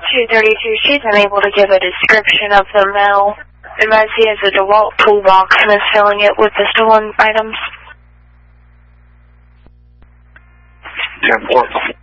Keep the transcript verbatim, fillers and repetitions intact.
two thirty-two, she's unable to give a description of the mail. Unless he has a DeWalt toolbox and is filling it with the stolen items. ten four.